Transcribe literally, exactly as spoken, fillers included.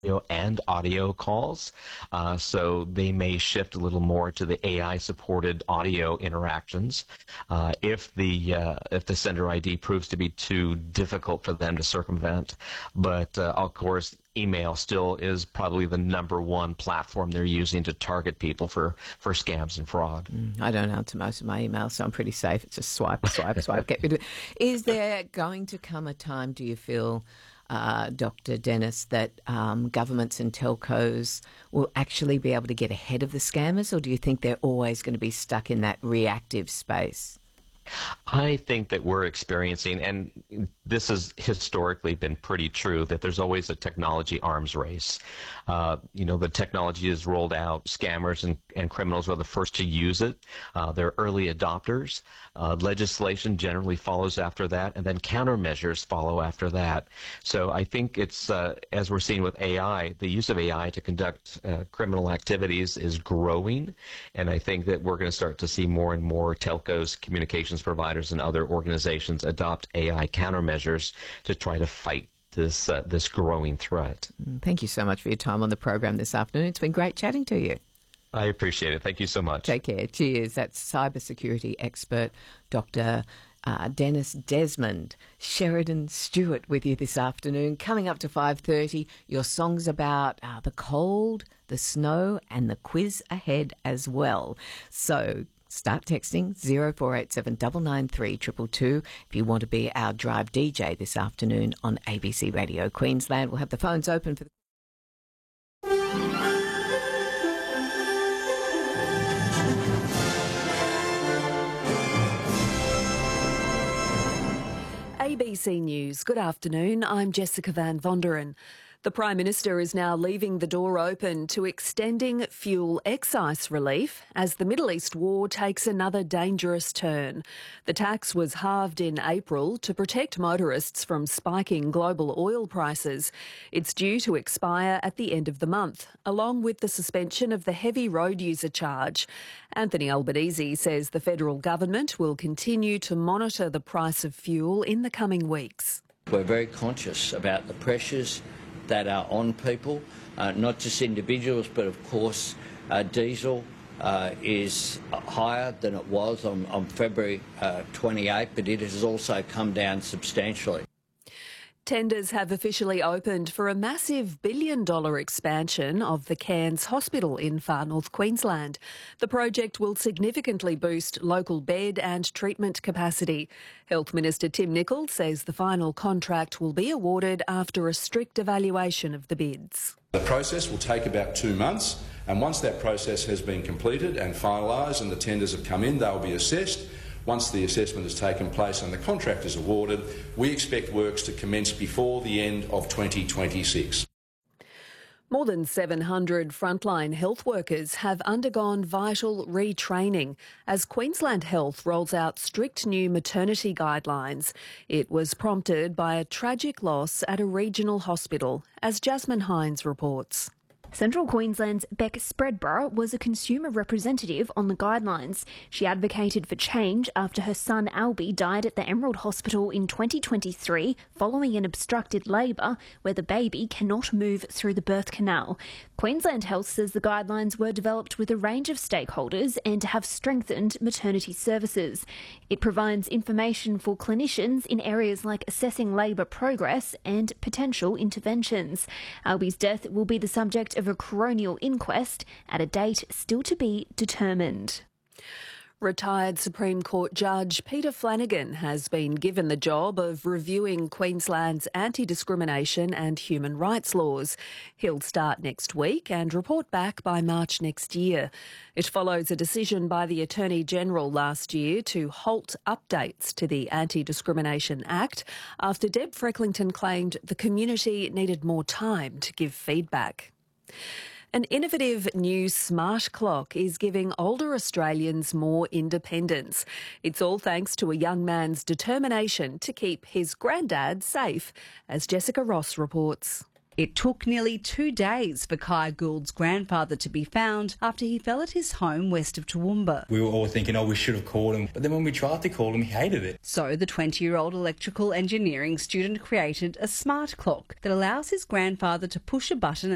video and audio calls. Uh, so they may shift a little more to the A I-supported audio interactions uh, if the uh, if the sender I D proves to be too difficult for them to circumvent. But uh, of course, email still is probably the number one platform they're using to target people for, for scams and fraud. Mm, I don't answer most of my emails, so I'm pretty safe. It's just swipe, swipe, swipe, get rid of it. Is there going to come a time, do you feel, uh, Doctor Dennis, that um, governments and telcos will actually be able to get ahead of the scammers, or do you think they're always going to be stuck in that reactive space? I think that we're experiencing, and this has historically been pretty true, that there's always a technology arms race. Uh, you know, the technology is rolled out, scammers and, and criminals are the first to use it. Uh, they're early adopters. Uh, legislation generally follows after that, and then countermeasures follow after that. So I think it's, uh, as we're seeing with A I, the use of A I to conduct uh, criminal activities is growing, and I think that we're going to start to see more and more telcos, communications providers, and other organizations adopt A I countermeasures to try to fight this uh, this growing threat. Thank you so much for your time on the program this afternoon. It's been great chatting to you. I appreciate it. Thank you so much. Take care. Cheers. That's cybersecurity expert Doctor Uh, Dennis Desmond. Sheridan Stewart with you this afternoon. Coming up to five thirty, your songs about uh, the cold, the snow, and the quiz ahead as well. So start texting zero four eight seven nine nine three two two two if you want to be our Drive D J this afternoon on A B C Radio Queensland. We'll have the phones open for the A B C News. Good afternoon. I'm Jessica Van Vonderen. The Prime Minister is now leaving the door open to extending fuel excise relief as the Middle East war takes another dangerous turn. The tax was halved in April to protect motorists from spiking global oil prices. It's due to expire at the end of the month, along with the suspension of the heavy road user charge. Anthony Albanese says the federal government will continue to monitor the price of fuel in the coming weeks. We're very conscious about the pressures that are on people, uh, not just individuals, but of course uh, diesel uh, is higher than it was on, on February uh, twenty-eighth, but it has also come down substantially. Tenders have officially opened for a massive billion-dollar expansion of the Cairns Hospital in far north Queensland. The project will significantly boost local bed and treatment capacity. Health Minister Tim Nicholls says the final contract will be awarded after a strict evaluation of the bids. The process will take about two months, and once that process has been completed and finalised and the tenders have come in, they will be assessed. Once the assessment has taken place and the contract is awarded, we expect works to commence before the end of twenty twenty-six. More than seven hundred frontline health workers have undergone vital retraining as Queensland Health rolls out strict new maternity guidelines. It was prompted by a tragic loss at a regional hospital, as Jasmine Hines reports. Central Queensland's Beck Spreadborough was a consumer representative on the guidelines. She advocated for change after her son Albie died at the Emerald Hospital in twenty twenty-three following an obstructed labour where the baby cannot move through the birth canal. Queensland Health says the guidelines were developed with a range of stakeholders and have strengthened maternity services. It provides information for clinicians in areas like assessing labour progress and potential interventions. Albie's death will be the subject of a coronial inquest at a date still to be determined. Retired Supreme Court Judge Peter Flanagan has been given the job of reviewing Queensland's anti-discrimination and human rights laws. He'll start next week and report back by March next year. It follows a decision by the Attorney-General last year to halt updates to the Anti-Discrimination Act after Deb Frecklington claimed the community needed more time to give feedback. An innovative new smart clock is giving older Australians more independence. It's all thanks to a young man's determination to keep his granddad safe, as Jessica Ross reports. It took nearly two days for Kai Gould's grandfather to be found after he fell at his home west of Toowoomba. We were all thinking, oh, we should have called him. But then when we tried to call him, he hated it. So the twenty-year-old electrical engineering student created a smart clock that allows his grandfather to push a button